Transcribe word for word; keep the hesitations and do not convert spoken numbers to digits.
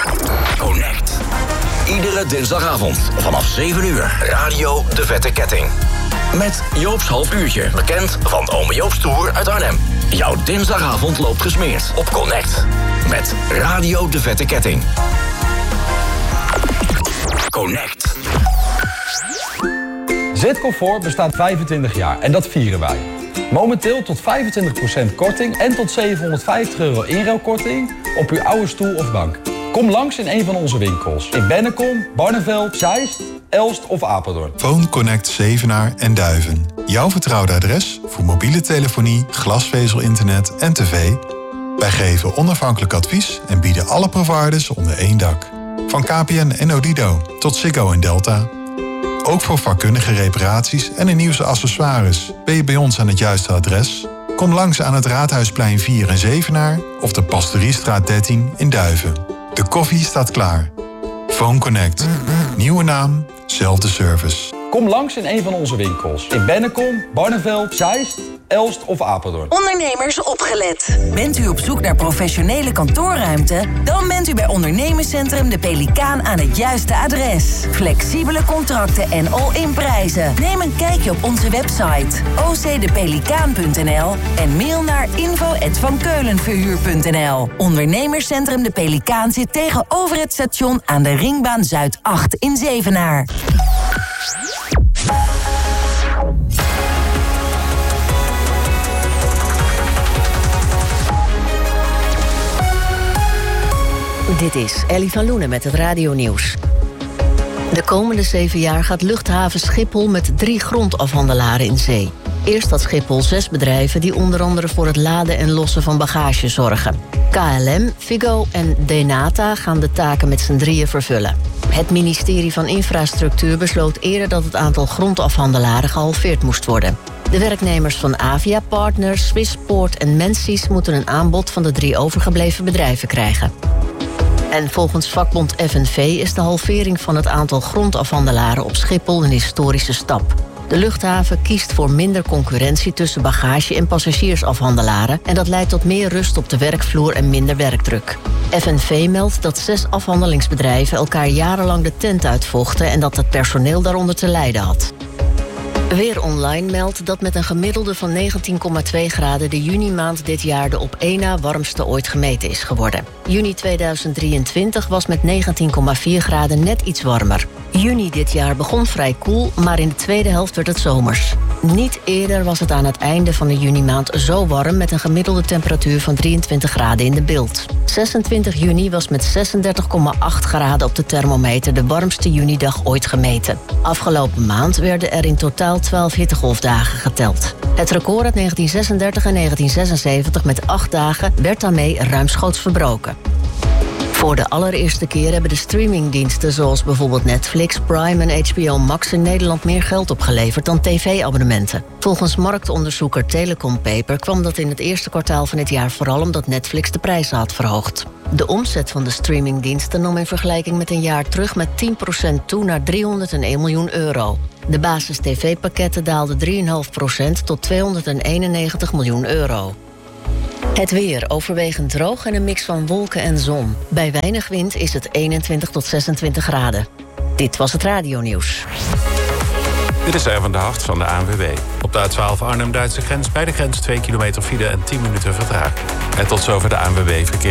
Connect. Iedere dinsdagavond vanaf zeven uur. Radio De Vette Ketting. Met Joop's half uurtje. Bekend van Ome Joop's Tour uit Arnhem. Jouw dinsdagavond loopt gesmeerd op Connect. Met Radio De Vette Ketting. Connect. Zitcomfort bestaat vijfentwintig jaar en dat vieren wij. Momenteel tot vijfentwintig procent korting en tot zevenhonderdvijftig euro inruilkorting op uw oude stoel of bank. Kom langs in een van onze winkels. In Bennekom, Barneveld, Zeist, Elst of Apeldoorn. Phone Connect Zevenaar en Duiven. Jouw vertrouwde adres voor mobiele telefonie, glasvezel-internet en tv. Wij geven onafhankelijk advies en bieden alle providers onder één dak. Van K P N en Odido tot Ziggo en Delta. Ook voor vakkundige reparaties en een nieuwste accessoires ben je bij ons aan het juiste adres. Kom langs aan het Raadhuisplein vier in Zevenaar of de Pastoriestraat dertien in Duiven. De koffie staat klaar. Phone Connect. Nieuwe naam, zelfde service. Kom langs in een van onze winkels. In Bennekom, Barneveld, Zeist, Elst of Apeldoorn. Ondernemers opgelet. Bent u op zoek naar professionele kantoorruimte? Dan bent u bij Ondernemerscentrum De Pelikaan aan het juiste adres. Flexibele contracten en all-in prijzen. Neem een kijkje op onze website o c de pelikaan punt n l en mail naar info at vankeulenverhuur punt n l. Ondernemerscentrum De Pelikaan zit tegenover het station aan de Ringbaan Zuid acht in Zevenaar. Dit is Ellie van Loenen met het radionieuws. De komende zeven jaar gaat luchthaven Schiphol met drie grondafhandelaren in zee. Eerst had Schiphol zes bedrijven die onder andere voor het laden en lossen van bagage zorgen. K L M, Figo en Denata gaan de taken met z'n drieën vervullen. Het ministerie van Infrastructuur besloot eerder dat het aantal grondafhandelaren gehalveerd moest worden. De werknemers van Avia Partners, Swissport en Menzies moeten een aanbod van de drie overgebleven bedrijven krijgen. En volgens vakbond F N V is de halvering van het aantal grondafhandelaren op Schiphol een historische stap. De luchthaven kiest voor minder concurrentie tussen bagage- en passagiersafhandelaren en dat leidt tot meer rust op de werkvloer en minder werkdruk. F N V meldt dat zes afhandelingsbedrijven elkaar jarenlang de tent uitvochten en dat het personeel daaronder te lijden had. Weer Online meldt dat met een gemiddelde van negentien komma twee graden de junimaand dit jaar de op één na warmste ooit gemeten is geworden. Juni tweeduizend drieëntwintig was met negentien komma vier graden net iets warmer. Juni dit jaar begon vrij koel, maar in de tweede helft werd het zomers. Niet eerder was het aan het einde van de junimaand zo warm met een gemiddelde temperatuur van drieëntwintig graden in de Bilt. zesentwintig juni was met zesendertig komma acht graden op de thermometer de warmste junidag ooit gemeten. Afgelopen maand werden er in totaal twaalf hittegolfdagen geteld. Het record uit negentien zesendertig en negentien zesenzeventig met acht dagen werd daarmee ruimschoots verbroken. Voor de allereerste keer hebben de streamingdiensten zoals bijvoorbeeld Netflix, Prime en H B O Max in Nederland meer geld opgeleverd dan tv-abonnementen. Volgens marktonderzoeker Telecom Paper kwam dat in het eerste kwartaal van dit jaar vooral omdat Netflix de prijzen had verhoogd. De omzet van de streamingdiensten nam in vergelijking met een jaar terug met tien procent toe naar driehonderdéén miljoen euro. De basis tv-pakketten daalden drie komma vijf procent tot tweehonderdeenennegentig miljoen euro. Het weer overwegend droog en een mix van wolken en zon. Bij weinig wind is het eenentwintig tot zesentwintig graden. Dit was het radionieuws. Dit is Erwin de Hart van de A N W B. Op de A twaalf Arnhem-Duitse grens bij de grens twee kilometer file en tien minuten vertraging. En tot zover de A N W B verkeer.